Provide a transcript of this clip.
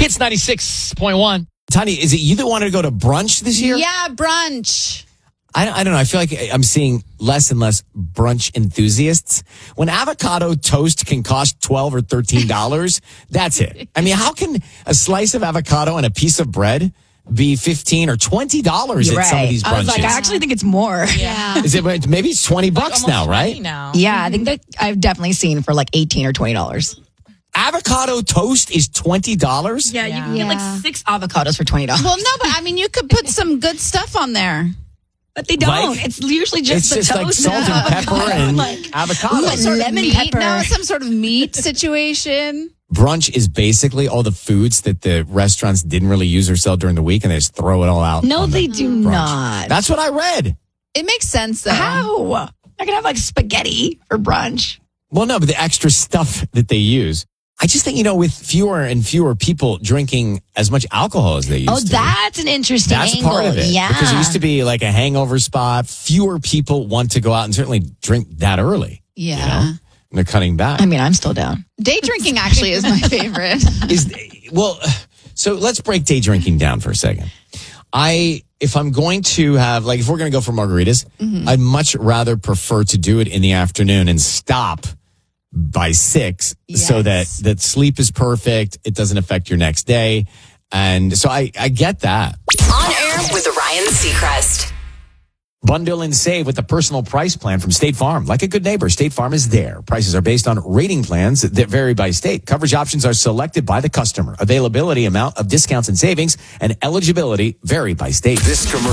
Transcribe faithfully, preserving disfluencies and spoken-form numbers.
Hits ninety-six point one. Tanya, is it you that wanted to go to brunch this year? Yeah, brunch. I, I don't know. I feel like I'm seeing less and less brunch enthusiasts. When avocado toast can cost twelve or thirteen dollars, that's it. I mean, how can a slice of avocado and a piece of bread be fifteen or twenty dollars at You're some of right. these brunches? I was like, I actually think it's more. Yeah. Is it maybe it's twenty bucks now, right? Now. Yeah, I think that I've definitely seen for like eighteen or twenty dollars. Avocado toast is twenty dollars? Yeah, you can Yeah. get like six avocados for twenty dollars. Well, no, but I mean, you could put some good stuff on there. But they don't. Like- it's usually just It's the just like toast salt and pepper and like avocado. Ooh, Some and sort of lemon meat. pepper. No, some sort of meat situation. Brunch is basically all the foods that the restaurants didn't really use or sell during the week, and they just throw it all out. No, on they the do brunch. not. That's what I read. It makes sense, though. How? I can have like spaghetti for brunch. Well, no, but the extra stuff that they use. I just think, you know, with fewer and fewer people drinking as much alcohol as they used Oh, to. that's an interesting That's angle. part of it. Yeah. Because it used to be like a hangover spot. Fewer people want to go out and certainly drink that early. Yeah. You know? And they're cutting back. I mean, I'm still down. Day drinking actually is my favorite. Is well, so let's break day drinking down for a second. I, if I'm going to have, like, if we're going to go for margaritas, Mm-hmm. I'd much rather prefer to do it in the afternoon and stop by six so that, Yes. that sleep is perfect. It doesn't affect your next day. And so I, I get that. On air with Ryan Seacrest. Bundle and save with the personal price plan from State Farm. Like a good neighbor, State Farm is there. Prices are based on rating plans that vary by state. Coverage options are selected by the customer. Availability, amount of discounts and savings, and eligibility vary by state. This commercial